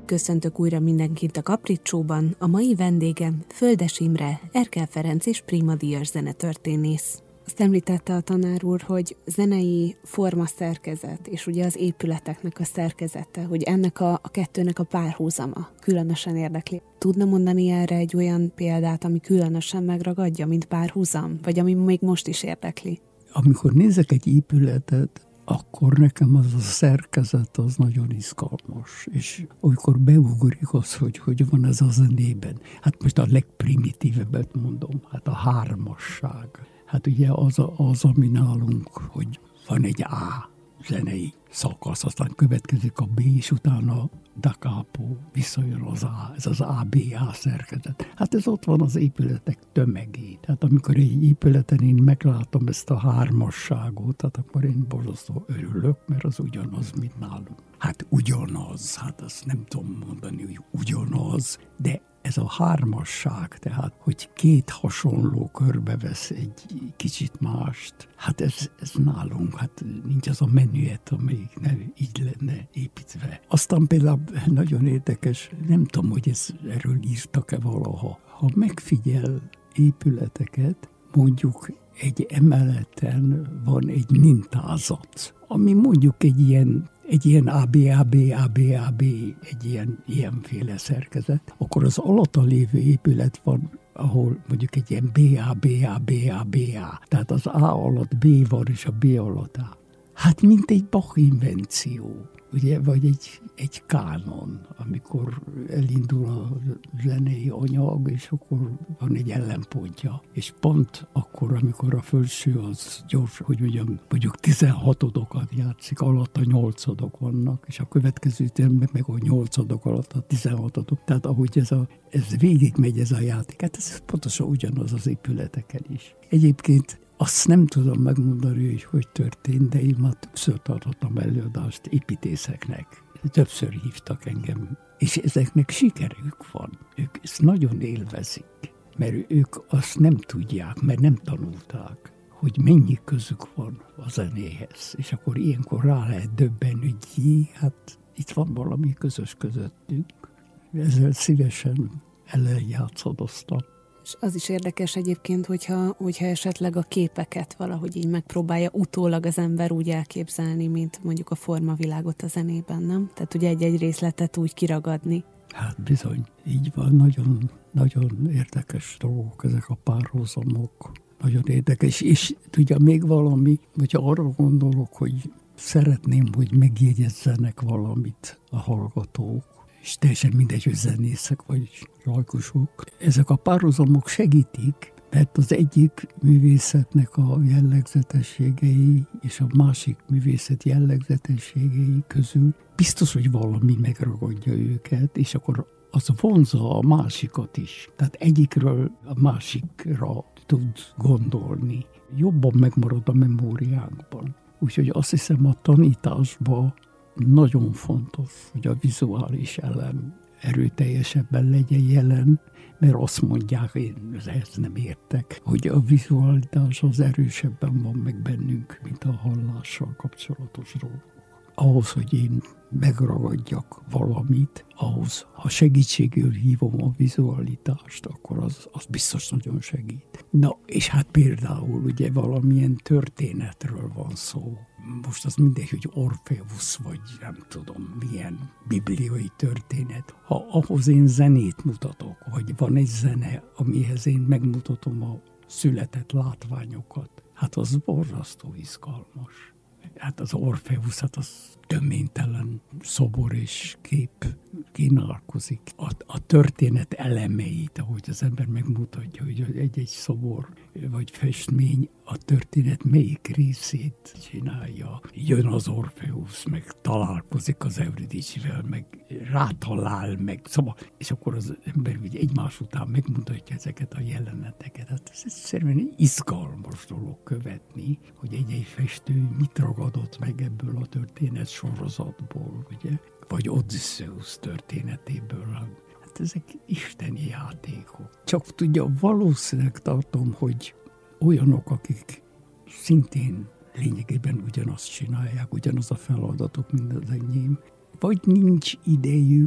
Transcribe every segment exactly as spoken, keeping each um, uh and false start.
Köszöntök újra mindenkit a Kapricsóban. A mai vendégem Földes Imre, Erkel Ferenc és Prima díjas zenetörténész. Azt említette a tanár úr, hogy zenei forma szerkezet, és ugye az épületeknek a szerkezete, hogy ennek a, a kettőnek a párhuzama különösen érdekli. Tudna mondani erre egy olyan példát, ami különösen megragadja, mint párhuzam, vagy ami még most is érdekli? Amikor nézek egy épületet, akkor nekem az a szerkezet az nagyon izgalmas, és olykor beugrik az, hogy hogy van ez a zenében. Hát most a legprimitívebbet mondom, hát a hármasság. Hát ugye az, az ami nálunk, hogy van egy A zenei szakasz, aztán következik a B, és utána da capo, visszajön az A, ez az á bé á szerkezet. Hát ez ott van az épületek tömegét. Hát amikor egy épületen én meglátom ezt a hármasságot, tehát akkor én borzasztó örülök, mert az ugyanaz, mint nálunk. Hát ugyanaz, hát azt nem tudom mondani, hogy ugyanaz, de ez a hármasság, tehát, hogy két hasonló körbevesz egy kicsit mást, hát ez, ez nálunk, hát nincs az a menüet, amelyik ne így lenne építve. Aztán például nagyon érdekes, nem tudom, hogy ez, erről írtak-e valaha. Ha megfigyel épületeket, mondjuk egy emeleten van egy mintázat, ami mondjuk egy ilyen egy ilyen á bé á bé á bé á bé, egy ilyen ilyenféle szerkezet, akkor az alatta lévő épület van, ahol mondjuk egy ilyen bé á bé á bé á bé á, tehát az A alatt B van, és a B alatt A. Hát mint egy Bach invenció, ugye, vagy egy, egy kánon, amikor elindul a zenei anyag, és akkor van egy ellenpontja. És pont akkor, amikor a felső az gyors, hogy mondjam, mondjuk tizenhatodokat játszik, alatt a nyolcadok vannak, és a következő ütemben meg a nyolcadok alatt a tizenhatodok. Tehát ahogy ez, a, ez végigmegy ez a játék, hát ez pontosan ugyanaz az épületeken is. Egyébként azt nem tudom megmondani, hogy hogy történt, de én már többször tartottam előadást építészeknek. Többször hívtak engem, és ezeknek sikerük van. Ők ezt nagyon élvezik, mert ők azt nem tudják, mert nem tanulták, hogy mennyi közük van a zenéhez. És akkor ilyenkor rá lehet döbbenni, hogy jé, hát itt van valami közös közöttünk. Ezzel szívesen ellenjátszadoztam. És az is érdekes egyébként, hogyha, hogyha esetleg a képeket valahogy így megpróbálja utólag az ember úgy elképzelni, mint mondjuk a formavilágot a zenében, nem? Tehát ugye egy-egy részletet úgy kiragadni. Hát bizony, így van, nagyon, nagyon érdekes dolgok ezek a párhuzamok. Nagyon érdekes, és tudja még valami, hogyha arra gondolok, hogy szeretném, hogy megjegyezzenek valamit a hallgatók, és teljesen mindegy, hogy zenészek vagy rajkusok. Ezek a párhuzamok segítik, mert az egyik művészetnek a jellegzetességei és a másik művészet jellegzetességei közül biztos, hogy valami megragadja őket, és akkor az vonzza a másikat is. Tehát egyikről a másikra tud gondolni. Jobban megmarad a memóriánkban. Úgyhogy azt hiszem, a tanításban nagyon fontos, hogy a vizuális elem erőteljesebben legyen jelen, mert azt mondják, én ehhez nem értek, hogy a vizualitás az erősebben van meg bennünk, mint a hallással kapcsolatos dolgok. Ahhoz, hogy én megragadjak valamit, ahhoz, ha segítségül hívom a vizualitást, akkor az, az biztos nagyon segít. Na, és hát például ugye valamilyen történetről van szó. Most az mindegy, hogy Orpheus, vagy nem tudom, milyen bibliai történet. Ha ahhoz én zenét mutatok, vagy van egy zene, amihez én megmutatom a született látványokat, hát az borzasztó izgalmas. Hát az Orpheus, hát az töménytelen szobor és kép kínálkozik. A, a történet elemeit, ahogy az ember megmutatja, hogy egy-egy szobor vagy festmény a történet melyik részét csinálja. Jön az Orpheus, meg találkozik az Euridicével, meg rátalál, meg szóval, és akkor az ember ugye egymás után megmutatja ezeket a jeleneteket. Hát ez egyszerűen izgalmas dolog követni, hogy egy-egy festő mit ragadott meg ebből a történet sorozatból, ugye? Vagy Odysseus történetéből. Hát ezek isteni játékok. Csak tudja, valószínűleg tartom, hogy olyanok, akik szintén lényegében ugyanazt csinálják, ugyanaz a feladatok, mint az enyém, vagy nincs idejük,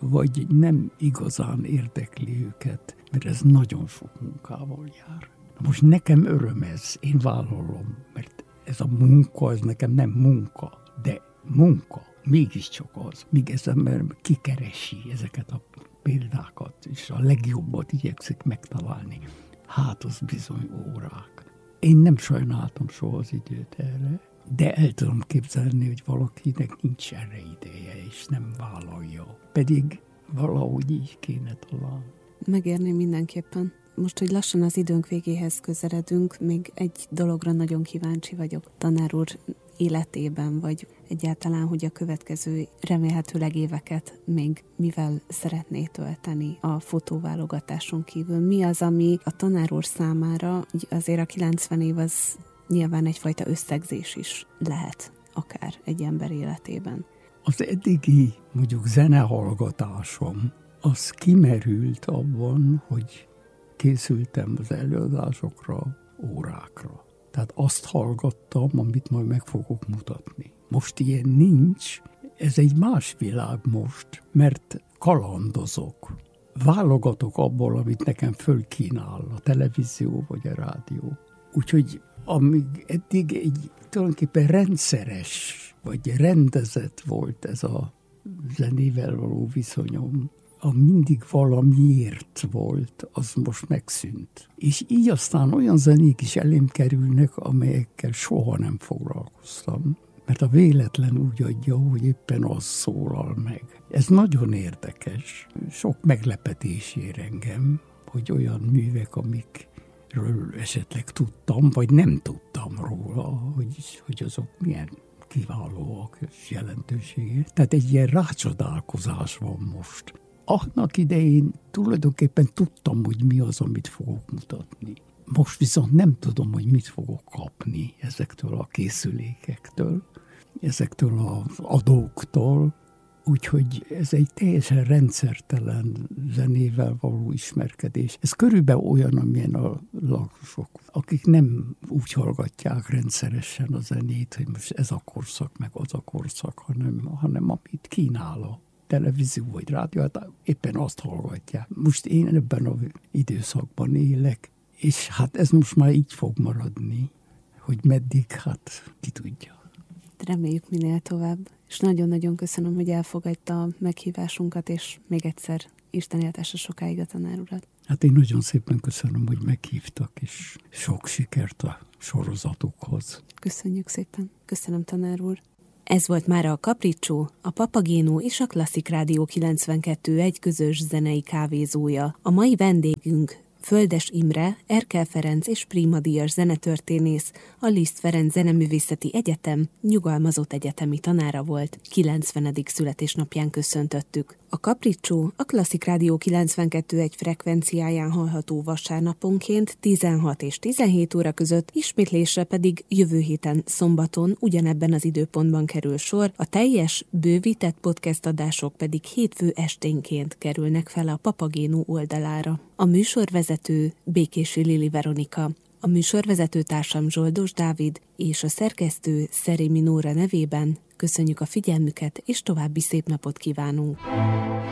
vagy nem igazán érdekli őket, mert ez nagyon sok munkával jár. Most nekem öröm ez, én vállalom, mert ez a munka, ez nekem nem munka, de munka, mégiscsak az, míg ez ember kikeresi ezeket a példákat, és a legjobbat igyekszik megtalálni. Hát az bizony órák. Én nem sajnáltam soha az időt erre, de el tudom képzelni, hogy valakinek nincs erre ideje, és nem vállalja. Pedig valahogy így kéne találni. Megérni mindenképpen. Most, hogy lassan az időnk végéhez közeledünk, még egy dologra nagyon kíváncsi vagyok. Tanár úr életében, vagy egyáltalán, hogy a következő remélhetőleg éveket még mivel szeretné tölteni a fotóválogatáson kívül. Mi az, ami a tanár úr számára, azért a kilencven év az nyilván egyfajta összegzés is lehet, akár egy ember életében. Az eddigi, mondjuk zenehallgatásom, az kimerült abban, hogy készültem az előadásokra, órákra. Tehát azt hallgattam, amit majd meg fogok mutatni. Most ilyen nincs, ez egy más világ most, mert kalandozok. Válogatok abból, amit nekem fölkínál a televízió vagy a rádió. Úgyhogy amíg eddig egy tulajdonképpen rendszeres vagy rendezett volt ez a zenével való viszonyom, a mindig valamiért volt, az most megszűnt. És így aztán olyan zenék is elém kerülnek, amelyekkel soha nem foglalkoztam. Mert a véletlen úgy adja, hogy éppen az szólal meg. Ez nagyon érdekes. Sok meglepetés ér engem, hogy olyan művek, amikről esetleg tudtam, vagy nem tudtam róla, hogy, hogy azok milyen kiválóak és jelentőségek. Tehát egy ilyen rácsodálkozás van most. Annak idején tulajdonképpen tudtam, hogy mi az, amit fogok mutatni. Most viszont nem tudom, hogy mit fogok kapni ezektől a készülékektől, ezektől az adóktól, úgyhogy ez egy teljesen rendszertelen zenével való ismerkedés. Ez körülbelül olyan, amilyen a lakosok, akik nem úgy hallgatják rendszeresen a zenét, hogy most ez a korszak, meg az a korszak, hanem, hanem amit kínál a televízió vagy rádió, hát éppen azt hallgatják. Most én ebben az időszakban élek, és hát ez most már így fog maradni, hogy meddig, hát ki tudja. Reméljük minél tovább, és nagyon-nagyon köszönöm, hogy elfogadta a meghívásunkat, és még egyszer Isten éltesse sokáig a tanár urat. Hát én nagyon szépen köszönöm, hogy meghívtak, és sok sikert a sorozatukhoz. Köszönjük szépen. Köszönöm, tanár úr. Ez volt mára a Capriccio, a Papagéno és a Klasszik Rádió kilencvenkettő egy közös zenei kávézója. A mai vendégünk Földes Imre, Erkel Ferenc és Prima díjas zenetörténész, a Liszt Ferenc Zeneművészeti Egyetem nyugalmazott egyetemi tanára volt. kilencvenedik születésnapján köszöntöttük. A Capriccio a Klasszik Rádió kilencvenkettő egy frekvenciáján hallható vasárnaponként tizenhat és tizenhét óra között, ismétlésre pedig jövő héten szombaton ugyanebben az időpontban kerül sor, a teljes, bővített podcast adások pedig hétfő esténként kerülnek fel a Papagéno oldalára. A műsorvezető Békési Lili Veronika, a műsorvezető társam Zsoldos Dávid és a szerkesztő Szerémi Nóra nevében köszönjük a figyelmüket, és további szép napot kívánunk!